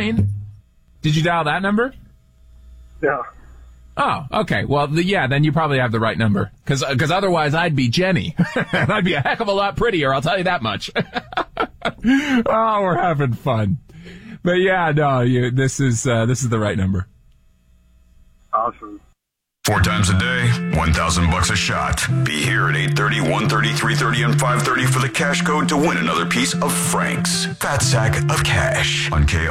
9. Did you dial that number? Yeah. Oh, okay. Well, then you probably have the right number. Because otherwise I'd be Jenny. And I'd be a heck of a lot prettier, I'll tell you that much. Oh, we're having fun. But yeah, no, this is the right number. Awesome. 4 times a day, $1,000 a shot. Be here at 8:30, 1:30, 3:30, and 5:30 for the cash code to win another piece of Frank's Fat Sack of Cash on KO.